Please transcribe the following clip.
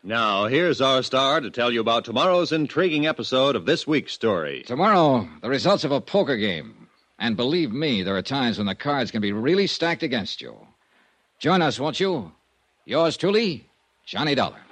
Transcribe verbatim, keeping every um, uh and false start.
Now, here's our star to tell you about tomorrow's intriguing episode of this week's story. Tomorrow, the results of a poker game. And believe me, there are times when the cards can be really stacked against you. Join us, won't you? Yours truly, Johnny Dollar.